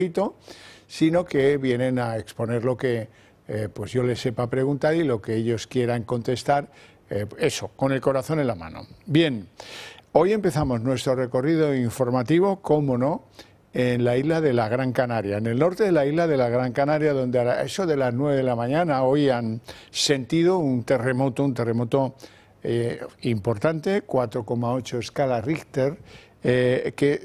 sino que vienen a exponer lo que pues yo les sepa preguntar y lo que ellos quieran contestar, eso, con el corazón en la mano. Bien, hoy empezamos nuestro recorrido informativo, cómo no, en la isla de la Gran Canaria, en el norte de la isla de la Gran Canaria, donde a eso de las 9 de la mañana hoy han sentido un terremoto importante, 4,8 escala Richter, que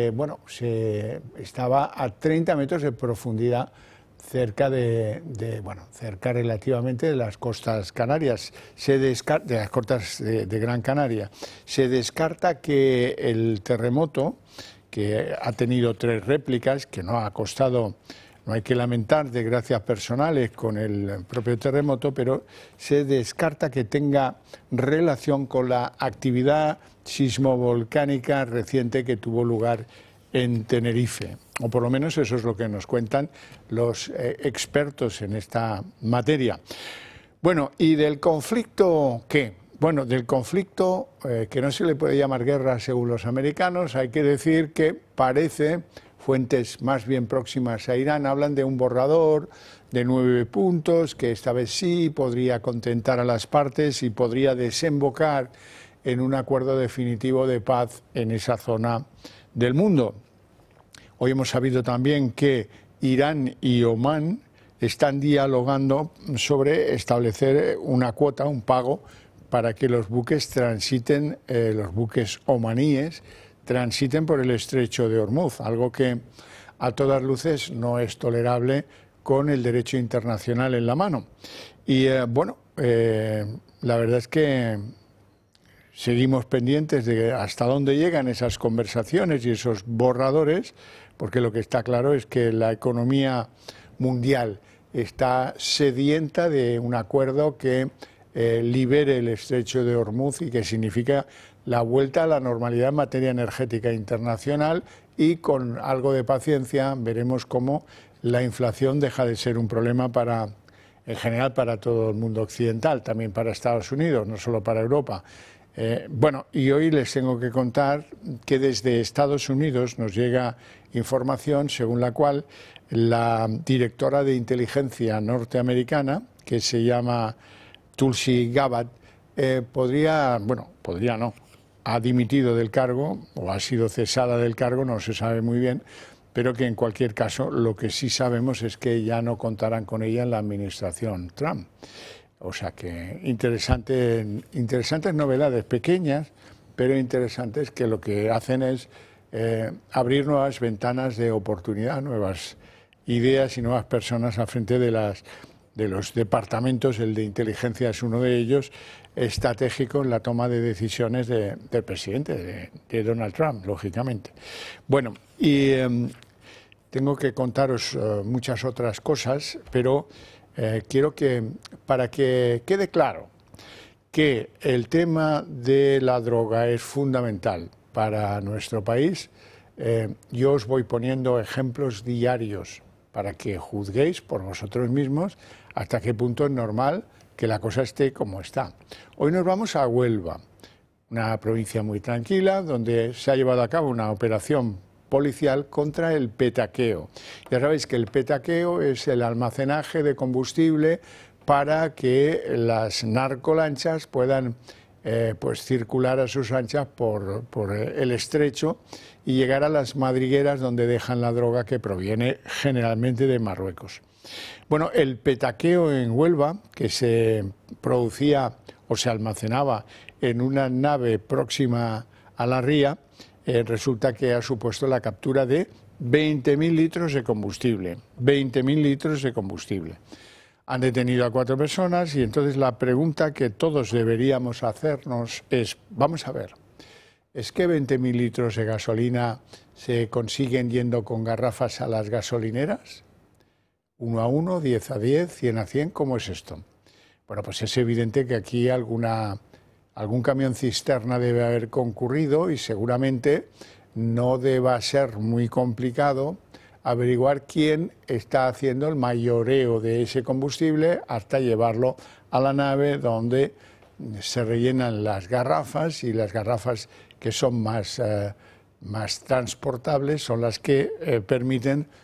estaba a 30 metros de profundidad, cerca cerca relativamente de las costas canarias, de las costas de Gran Canaria. Se descarta que el terremoto, que ha tenido 3 réplicas, que no ha costado, no hay que lamentar desgracias personales con el propio terremoto, pero se descarta que tenga relación con la actividad sismovolcánica reciente que tuvo lugar en Tenerife, o por lo menos eso es lo que nos cuentan los expertos en esta materia. Bueno, ¿y del conflicto qué? Bueno, del conflicto, que no se le puede llamar guerra según los americanos, hay que decir que parece, fuentes más bien próximas a Irán hablan de un borrador de 9 puntos, que esta vez sí podría contentar a las partes y podría desembocar en un acuerdo definitivo de paz en esa zona del mundo. Hoy hemos sabido también que Irán y Omán están dialogando sobre establecer una cuota, un pago, para que los buques transiten, los buques omaníes, transiten por el estrecho de Hormuz, algo que a todas luces no es tolerable con el derecho internacional en la mano. Y la verdad es que seguimos pendientes de hasta dónde llegan esas conversaciones y esos borradores, porque lo que está claro es que la economía mundial está sedienta de un acuerdo que libere el estrecho de Hormuz y que significa la vuelta a la normalidad en materia energética internacional, y con algo de paciencia veremos cómo la inflación deja de ser un problema en general para todo el mundo occidental, también para Estados Unidos, no solo para Europa. Y hoy les tengo que contar que desde Estados Unidos nos llega información según la cual la directora de inteligencia norteamericana, que se llama Tulsi Gabbard, ha dimitido del cargo o ha sido cesada del cargo, no se sabe muy bien, pero que en cualquier caso lo que sí sabemos es que ya no contarán con ella en la administración Trump. O sea que interesantes novedades, pequeñas, pero interesantes, que lo que hacen es abrir nuevas ventanas de oportunidad, nuevas ideas y nuevas personas al frente de los departamentos. El de inteligencia es uno de ellos, estratégico en la toma de decisiones del presidente, de Donald Trump, lógicamente. Bueno, y tengo que contaros muchas otras cosas, pero quiero para que quede claro que el tema de la droga es fundamental para nuestro país, yo os voy poniendo ejemplos diarios para que juzguéis por vosotros mismos hasta qué punto es normal que la cosa esté como está. Hoy nos vamos a Huelva, una provincia muy tranquila, donde se ha llevado a cabo una operación policial contra el petaqueo. Ya sabéis que el petaqueo es el almacenaje de combustible para que las narcolanchas puedan circular a sus anchas por el estrecho y llegar a las madrigueras donde dejan la droga, que proviene generalmente de Marruecos. Bueno, el petaqueo en Huelva, que se producía o se almacenaba en una nave próxima a la ría, resulta que ha supuesto la captura de 20.000 litros de combustible. 20.000 litros de combustible. Han detenido a 4 personas y entonces la pregunta que todos deberíamos hacernos es, vamos a ver, ¿es que 20.000 litros de gasolina se consiguen yendo con garrafas a las gasolineras? 1 a 1, 10 a 10, 100 a 100, ¿cómo es esto? Bueno, pues es evidente que aquí algún camión cisterna debe haber concurrido y seguramente no deba ser muy complicado averiguar quién está haciendo el mayoreo de ese combustible hasta llevarlo a la nave donde se rellenan las garrafas, y las garrafas que son más transportables son las que permiten